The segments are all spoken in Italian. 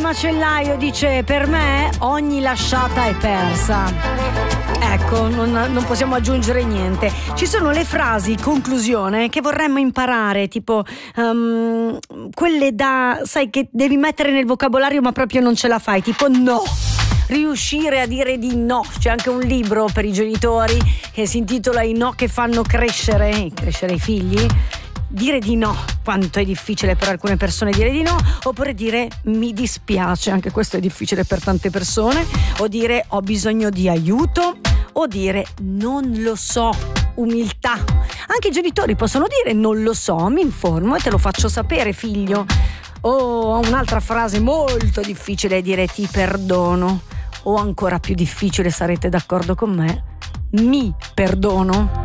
macellaio dice: per me ogni lasciata è persa. Ecco, non possiamo aggiungere niente. Ci sono le frasi conclusione che vorremmo imparare, tipo quelle sai che devi mettere nel vocabolario ma proprio non ce la fai, tipo no. Riuscire a dire di no. C'è anche un libro per i genitori che si intitola I no che fanno crescere i figli. Dire di no, quanto è difficile per alcune persone dire di no, oppure dire mi dispiace, anche questo è difficile per tante persone, o dire ho bisogno di aiuto, o dire non lo so, umiltà. Anche i genitori possono dire non lo so, mi informo e te lo faccio sapere, figlio. O un'altra frase molto difficile è dire ti perdono, o ancora più difficile, sarete d'accordo con me, mi perdono.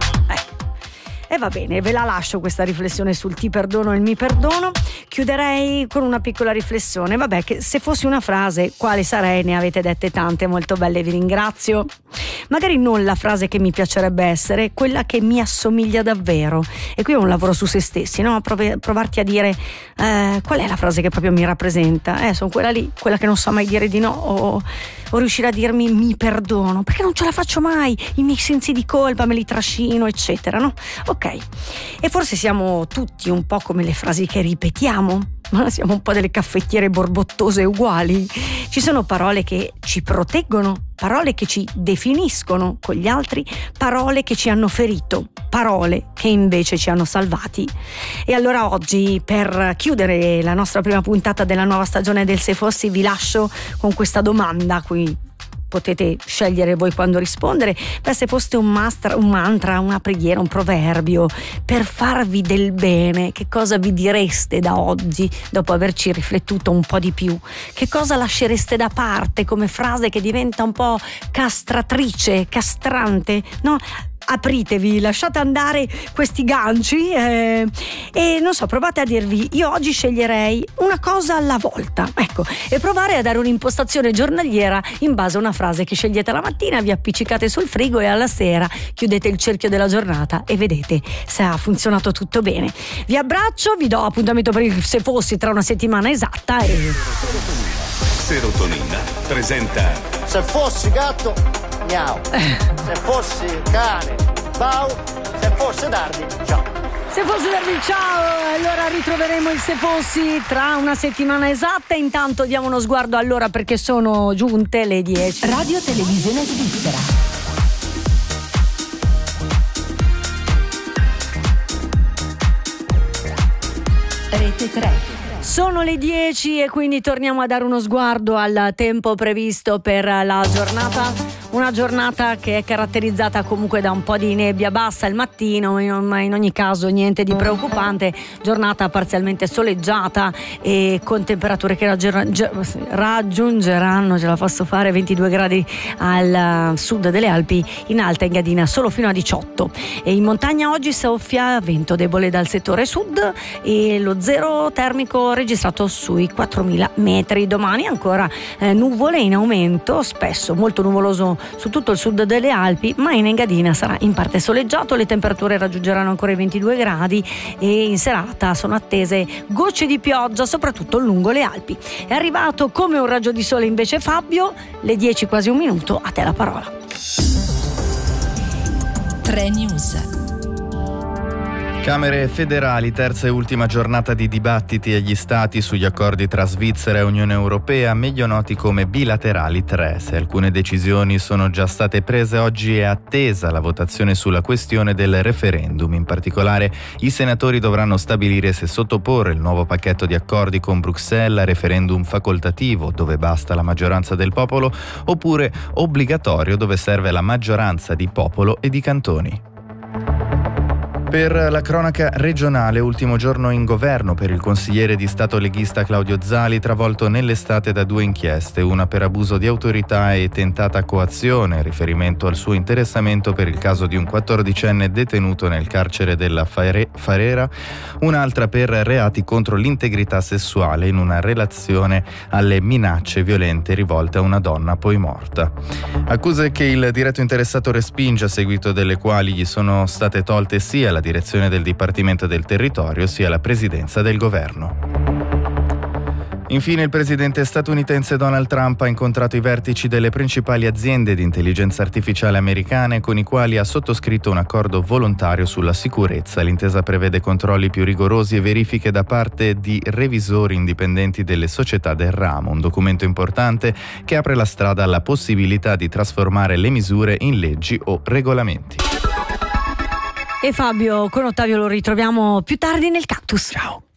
E va bene, ve la lascio questa riflessione sul ti perdono e il mi perdono. Chiuderei con una piccola riflessione. Vabbè, che se fossi una frase, quale sarei? Ne avete dette tante molto belle, vi ringrazio. Magari non la frase che mi piacerebbe essere, quella che mi assomiglia davvero. E qui è un lavoro su se stessi, no? Provarti a dire qual è la frase che proprio mi rappresenta. Sono quella lì, quella che non sa mai dire di no, o riuscire a dirmi mi perdono, perché non ce la faccio mai, i miei sensi di colpa me li trascino, eccetera, no? Ok, e forse siamo tutti un po' come le frasi che ripetiamo, ma siamo un po' delle caffettiere borbottose uguali. Ci sono parole che ci proteggono, parole che ci definiscono con gli altri, parole che ci hanno ferito, parole che invece ci hanno salvati. E allora oggi, per chiudere la nostra prima puntata della nuova stagione del Se Fossi, vi lascio con questa domanda a cui potete scegliere voi quando rispondere. Beh, se foste un mantra, una preghiera, un proverbio per farvi del bene, che cosa vi direste da oggi, dopo averci riflettuto un po' di più? Che cosa lascereste da parte come frase che diventa un po' castratrice, castrante, no? Apritevi, lasciate andare questi ganci e non so, provate a dirvi io oggi sceglierei una cosa alla volta, ecco, e provare a dare un'impostazione giornaliera in base a una frase che scegliete la mattina, vi appiccicate sul frigo e alla sera chiudete il cerchio della giornata e vedete se ha funzionato tutto bene. Vi abbraccio, vi do appuntamento per il Se Fossi tra una settimana esatta e... Serotonina presenta Se fossi gatto, miau. Se fossi cane, bau. Se fosse Dardi, ciao. Se fosse Dardi, ciao. Allora ritroveremo il Se Fossi tra una settimana esatta. Intanto diamo uno sguardo all'ora perché sono giunte le 10. Radio Televisione Svizzera. Rete 3. Sono le 10 e quindi torniamo a dare uno sguardo al tempo previsto per la giornata. Una giornata che è caratterizzata comunque da un po' di nebbia bassa il mattino, ma in ogni caso niente di preoccupante. Giornata parzialmente soleggiata e con temperature che raggiungeranno, ce la posso fare, 22 gradi al sud delle Alpi, in Alta Engadina solo fino a 18. E in montagna oggi soffia vento debole dal settore sud e lo zero termico registrato sui 4.000 metri. Domani ancora nuvole in aumento, spesso molto nuvoloso su tutto il sud delle Alpi, ma in Engadina sarà in parte soleggiato, le temperature raggiungeranno ancora i 22 gradi e in serata sono attese gocce di pioggia soprattutto lungo le Alpi. È arrivato come un raggio di sole invece Fabio, le 10 quasi un minuto, a te la parola. 3 News. Camere federali, terza e ultima giornata di dibattiti agli stati sugli accordi tra Svizzera e Unione Europea, meglio noti come bilaterali 3. Se alcune decisioni sono già state prese, oggi è attesa la votazione sulla questione del referendum. In particolare, i senatori dovranno stabilire se sottoporre il nuovo pacchetto di accordi con Bruxelles a referendum facoltativo, dove basta la maggioranza del popolo, oppure obbligatorio, dove serve la maggioranza di popolo e di cantoni. Per la cronaca regionale, ultimo giorno in governo per il consigliere di Stato leghista Claudio Zali, travolto nell'estate da 2 inchieste, una per abuso di autorità e tentata coazione, riferimento al suo interessamento per il caso di un 14enne detenuto nel carcere della Farera, un'altra per reati contro l'integrità sessuale in una relazione alle minacce violente rivolte a una donna poi morta. Accuse che il diretto interessato respinge, a seguito delle quali gli sono state tolte sia la direzione del Dipartimento del Territorio sia la presidenza del governo. Infine il presidente statunitense Donald Trump ha incontrato i vertici delle principali aziende di intelligenza artificiale americane con i quali ha sottoscritto un accordo volontario sulla sicurezza. L'intesa prevede controlli più rigorosi e verifiche da parte di revisori indipendenti delle società del ramo, un documento importante che apre la strada alla possibilità di trasformare le misure in leggi o regolamenti. E Fabio con Ottavio lo ritroviamo più tardi nel Cactus. Ciao.